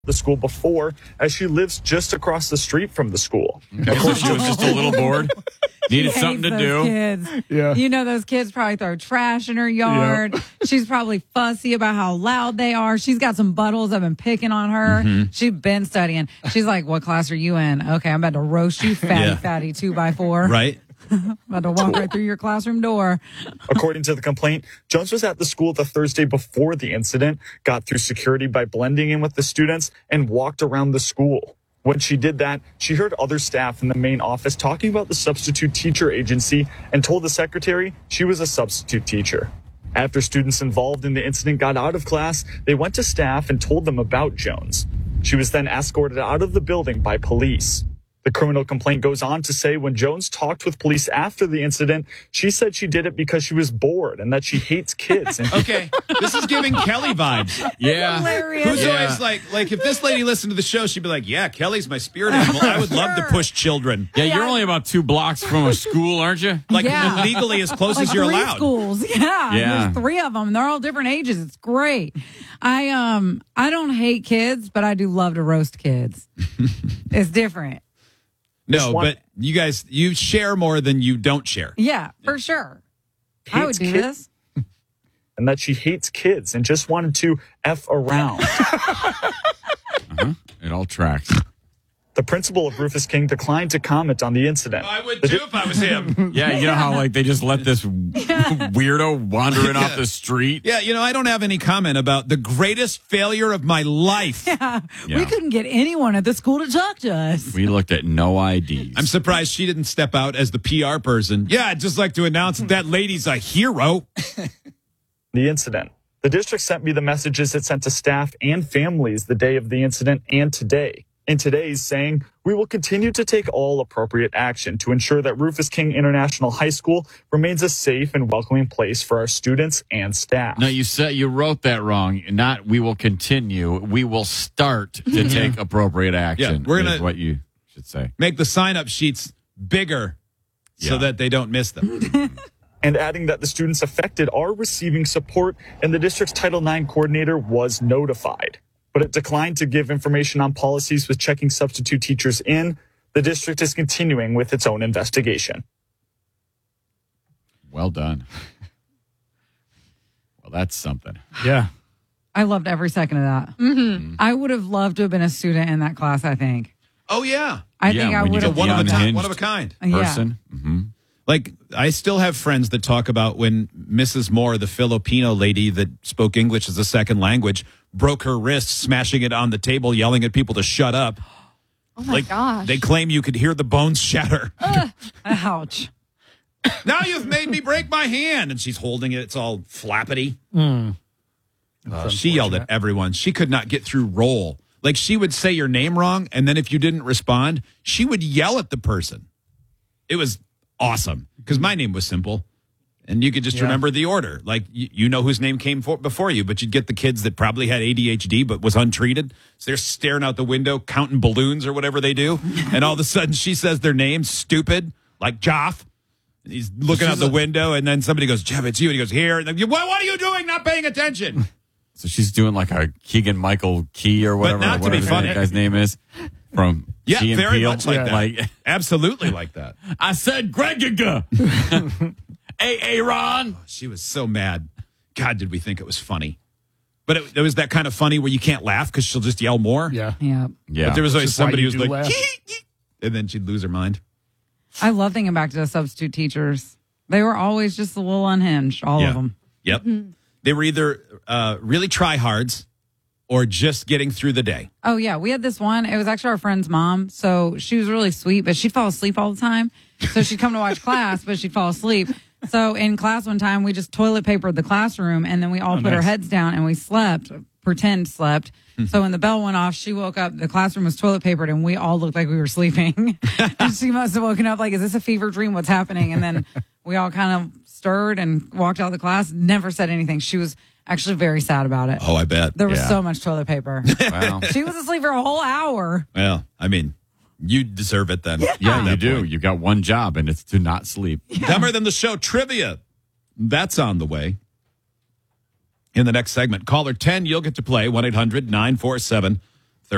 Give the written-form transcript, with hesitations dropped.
the school before, as she lives just across the street from the school. So she was just a little bored, needed something to do. Kids. Yeah. You know, those kids probably throw trash in her yard. Yep. She's probably fussy about how loud they are. She's got some buttholes that have been picking on her. She's been studying. She's like, what class are you in? Okay, I'm about to roast you, fatty 2x4. Right. About to walk right through your classroom door. According to the complaint, Jones was at the school the Thursday before the incident, got through security by blending in with the students, and walked around the school. When she did that, she heard other staff in the main office talking about the substitute teacher agency and told the secretary she was a substitute teacher. After students involved in the incident got out of class, they went to staff and told them about Jones. She was then escorted out of the building by police. The criminal complaint goes on to say when Jones talked with police after the incident, she said she did it because she was bored and that she hates kids. And Okay, this is giving Kelly vibes. Yeah. Hilarious. Who's always like if this lady listened to the show, she'd be like, yeah, Kelly's my spirit animal. I would love to push children. Yeah, you're only about 2 blocks from a school, aren't you? Like Yeah. legally as close Like as you're 3 allowed. schools. Yeah. Yeah. There's 3 of them. They're all different ages. It's great. I don't hate kids, but I do love to roast kids. It's different. No, one- but you share more than you don't share. Yeah, for sure. I would hates do kids, this. and that she hates kids and just wanted to F around. It all tracks. The principal of Rufus King declined to comment on the incident. I would too if I was him. Yeah, you know how like they just let this weirdo wandering off the street? Yeah, I don't have any comment about the greatest failure of my life. We couldn't get anyone at the school to talk to us. We looked at no IDs. I'm surprised she didn't step out as the PR person. Yeah, I'd just like to announce that lady's a hero. The incident. The district sent me the messages it sent to staff and families the day of the incident and today. In today's saying, we will continue to take all appropriate action to ensure that Rufus King International High School remains a safe and welcoming place for our students and staff. No, you wrote that wrong. Not we will continue. We will start to take appropriate action. Yeah, we're gonna- is what you should say. Make the sign-up sheets bigger so Yeah. that they don't miss them. And adding that the students affected are receiving support and the district's Title IX coordinator was notified. But it declined to give information on policies with checking substitute teachers in. The district is continuing with its own investigation. Well done. Well, that's something. Yeah. I loved every second of that. I would have loved to have been a student in that class, I think. Oh, yeah. I Yeah, think I when you would get have. the One of a unhinged kind. person. Mm-hmm. Like, I still have friends that talk about when Mrs. Moore, the Filipino lady that spoke English as a second language, broke her wrist, smashing it on the table, yelling at people to shut up. Oh my gosh. They claim you could hear the bones shatter. Ouch. Now you've made me break my hand. And she's holding it. It's all flappity. She yelled at everyone. She could not get through roll. Like, she would say your name wrong, and then if you didn't respond, she would yell at the person. It was awesome because my name was simple. And you could just remember the order. Like, you know whose name came before you, but you'd get the kids that probably had ADHD but was untreated. So they're staring out the window, counting balloons or whatever they do. And all of a sudden she says their name, stupid, like Joff. And he's looking out the window, and then somebody goes, Jeff, it's you. And he goes, here. And then, what are you doing? Not paying attention. So she's doing like a Keegan Michael Key or whatever. not to be whatever funny. that guy's name is from Yeah, Key and very Peele. much like that. Absolutely like that. I said Gregiga. Hey, Aaron. She was so mad. God, did we think it was funny. But it was that kind of funny where you can't laugh because she'll just yell more. Yeah. Yeah. Yeah. But there was always Which is why somebody you who's do like, laugh. and then she'd lose her mind. I love thinking back to the substitute teachers. They were always just a little unhinged, all of them. Yep. They were either really tryhards or just getting through the day. Oh, yeah. We had this one. It was actually our friend's mom. So she was really sweet, but she'd fall asleep all the time. So she'd come to watch class, but she'd fall asleep. So in class one time, we just toilet papered the classroom, and then we all put our heads down and we slept, pretend slept. So when the bell went off, she woke up, the classroom was toilet papered, and we all looked like we were sleeping. And she must have woken up like, is this a fever dream? What's happening? And then we all kind of stirred and walked out of the class, never said anything. She was actually very sad about it. Oh, I bet. There was Yeah. so much toilet paper. Wow. She was asleep for a whole hour. Well, I mean, you deserve it then. Yeah, At you that do. point. You got one job, and it's to not sleep. Dumber Than the Show trivia. That's on the way. In the next segment, caller 10, you'll get to play 1-800-947